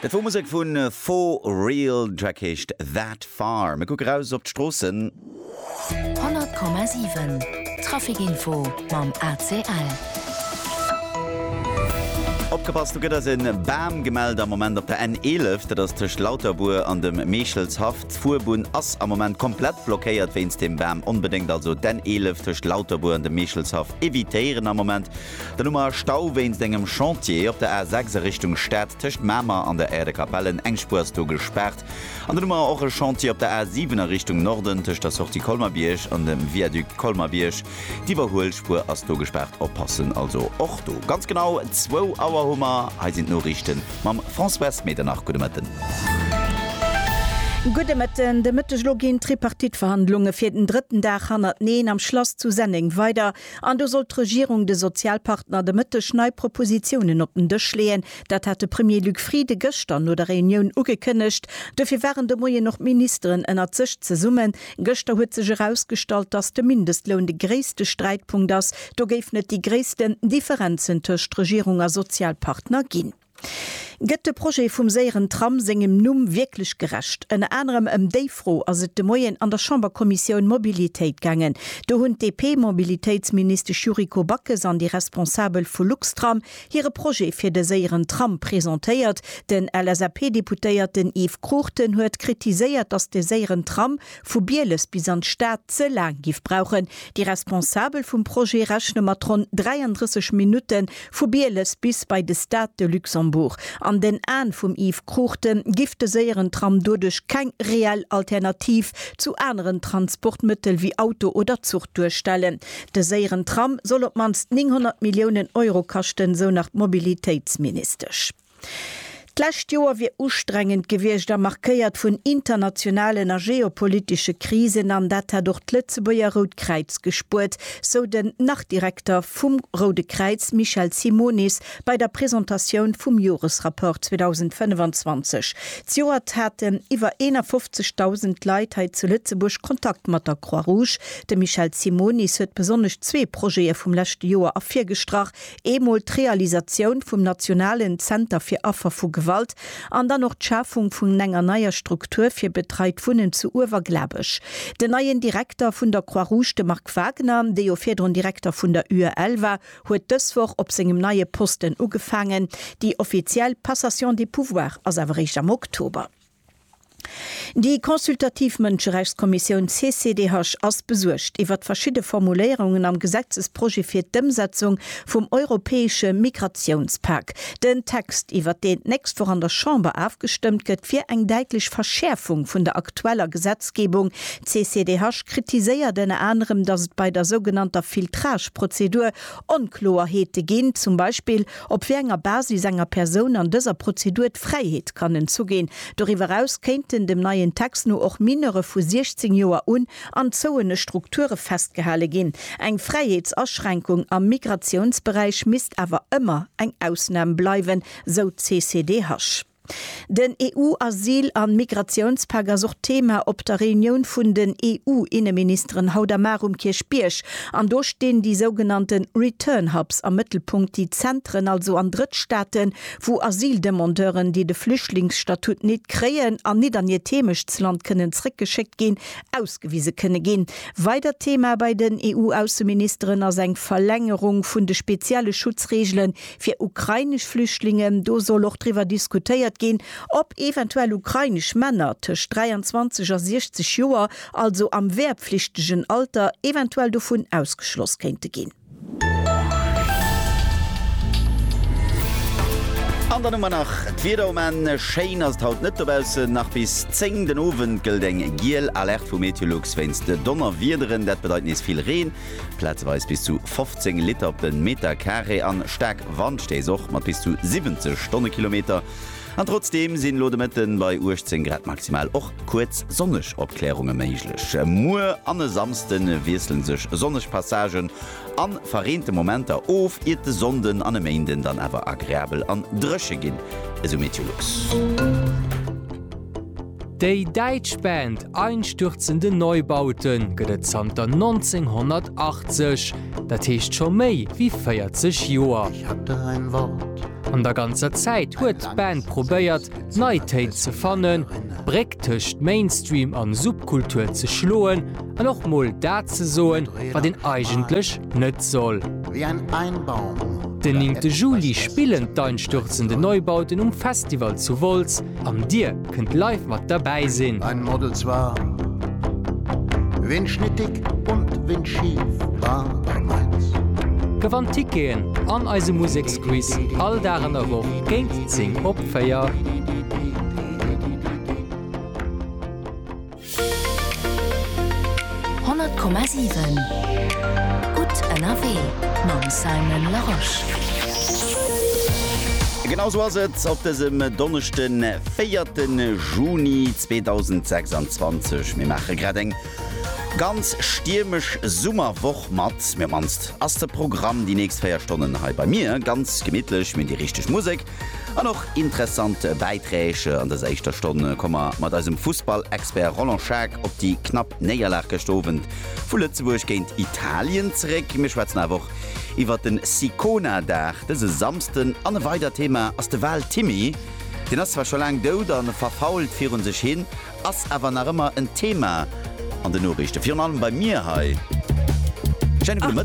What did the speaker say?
Dat war Musik vun For Real Draghecht That Far. Me guck raus op d'Strossen. 100,7 Trafikinfo mam ACL. Opgepasst, du gëtt ass en BAM gemeld am Moment op der N11, dat ass tech Lauterbuer an dem Meeschelshaft Fuerbun ass am Moment komplett blockéiert wéins dem BAM unbedingt also den 11 tech Lauterbuer an dem Meeschelshaft evitéieren am Moment. Der Nummer Stau wéins engem Chantier op der R6 Richtung Stadt techt Mämer an der Erdekapellen engspursto gesperrt. An der Nummer och e Chantier op der R7er Richtung Norden techt der Sorti Kolmarbiersch an dem Viadukt Kolmarbiersch. Die Überholspur ass do gesperrt oppassen also och do. Ganz genau 2 Auer Hummer sind nur richten mam François Medernach Gudemeten. Gudemeten, de Mittechlogin Tripartitverhandlungen fir den 3. Tag 109 am Schloss zu Senning weiter. An du sollt Regierung de Sozialpartner de Mitte Schneipropositionen op den Tisch lehen. Dat hatte Premier Luc Friede gestern oder der Reunion ugekündigt. Dafür wären de Moje noch Ministerin ennner Zisch zu summen. Gestern huet sich herausgestellt, dass der Mindestlohn de gräste Streitpunkt ist. Du gäf net die grästen Differenzen zwischen Regierung und Sozialpartner gin. Gëtt de Projekt vum Säieren Tram segem Numm wirklich gerecht. En anderem Déifro as et de Moien an der Chamberkommission Mobilitéit gangen. Do hunn DP-Mobilitätsminister Juriko Backes an die Responsabel vu Luxtram hire Projekt fir de Säieren Tram präsentéiert. Den LSAP-Deputéiert den Yves Kruchten huet kritiséiert, dats de Säieren Tram vu Bieles bis an Staat ze lang gif brauchen. Die Responsabel vum Projekt rechne mat rund 33 Minuten vu Bieles bis bei de Staat de Luxemburg. An den An vum Yves Kruchten gifte Säieren Tram dodech kein reell Alternativ zu anderen Transportmittel wie Auto oder Zug durchstellen. De Säieren Tram soll op mans 900 Millionen Euro kachten, so nach Mobilitätsministersch. D'lächt Joer wie ustrengend gewircht der markéiert vun internationalen a geopolitische Krisen an dat durch d'Lützeburger Rotkreuz gespurt, so den Nachdirektor vum Rote Kreuz Michel Simonis bei der Präsentation vum Jahresrapport 2025. D'Joer hatten iwwer 51.000 Leiit zu Lützeburg Kontakt mat der Croix Rouge. De Michel Simonis huet besonders 2 Projekte vum lächte Joer afirgestrach, emol d'Realisationun vum Nationalen Center fir Affer vu Gewalt, an dann noch d'Schafung vun enger neuer Struktur fir Betreit vunnen zu Uwerglabech. Den neuen Direktor vun der Croix Rouge de Marc Wagner, de jo Fedron Direktor vun der URL war, huet dëswoch op segem neue Posten ugefangen. Die offiziell Passation des Pouvoirs as awerich am Oktober. Die Konsultativ-Menschenrechtskommission CCDH ass besuercht iwwer verschiedene Formulierungen am Gesetzesprojekt fir d'Umsetzung vum Europäische Migrationspakt. Den Text iwwer den nächst vor an der Chamber aufgestimmt gëtt fir eng deitlich Verschärfung vun der aktueller Gesetzgebung. CCDH kritiséiert den anderem, dass et bei der sogenannter Filtrageprozedur Unklarheete gin, zum Beispiel op enger Basis enger Person an dieser Prozedur Freiheit kann zugehen. Darüber heraus könnten dem neuen Text nur auch mindere vu 16 Joer an zoene Strukture festgehalle gin. Eng Freiheitsausschränkung am Migrationsbereich misst aber immer eng Ausnahme bleiben, so CCDH. Den EU-Asyl- an Migrationspager sucht Thema op der Reunion vun den EU-Innenministerin Haudamarum Kirch-Birch. An durch stehen die sogenannten Return-Hubs am Mittelpunkt, die Zentren, also an Drittstaaten, wo Asyldemandeuren, die de Flüchtlingsstatut nicht kreen, an nicht an ihr Themischland können zurückgeschickt gehen, ausgewiesen können gehen. Weiter Thema bei den EU-Außenministerin als eng Verlängerung von de spezielle Schutzregeln für ukrainisch Flüchtlinge. Do soll auch drüber diskutiert gehen, ob eventuell ukrainisch Männer zwischen 23 und 60 Jahren, also am wehrpflichtigen Alter, eventuell davon ausgeschlossen könnte gehen. An der Nummer nach Dwiederomen Schein as haut net dobause nach bis 10 den Owen gilt eng Giel Alert vu Meteorologs wennst de Donner wiederen, dat bedeuten is viel Rehen, Platzweis bis zu 15 Liter op den Meter Carré an stark Wandstees och mat bis zu 70 Stundenkilometer. Und trotzdem sind Lodemetten bei 18 Grad maximal auch kurz sonnisch Abklärungen möglich. Nur an den Samsten wechseln sich sonnisch Passagen an verrehnte Momente auf, ihre Sonden an den Mänden dann aber agrabel an Drösche gehen. Also Meteorologs. Die Deutsche Band Einstürzende Neubauten gëtt Zter 1980. Dat heescht schon méi wie 40 Joer. Ich hatte ein Wort An der ganzer Zeit huet Band probéiert, Neitheit ze fannen, Brecktecht Mainstream an Subkultur ze schloen, an noch moll dat ze soen, wat den eigentlech net soll. Wie ein Einbaum. Den 9. Juli spielen d'einstürzende Neubauten Festival zu Volz, am Dir kënnt live mat dabei sinn. Ein Model zwar windschnittig und windschief war meins. Gewandtikeen an eise Musikquiz all daran a woch géint zing opféier. Gut NRW Mam Simon Laroche. Genauso war es auf diesem Donnerstag, 4. Juni 2026. Wir machen gerade ein ganz stürmisch Sommerwoch matt. Wir machen das Programm die nächsten 4 Stunden hier bei mir. Ganz gemütlich mit der richtigen Musik. Und noch interessante Beiträge an der 1. Stunde kommen wir mit unserem Fußball-Expert Roland Schack auf die knapp Niederlage gestoßen. Von Lützeburg gegen Italien zurück. Wir schwätzen einfach über den Sicona-Dach. Das ist Samstag an ein weiteres Thema aus der Wahl Timmy. Den ist zwar schon lange da und verfault für uns hin, ist aber noch immer ein Thema an den Nachrichten. Vor allem bei mir. Schönen guten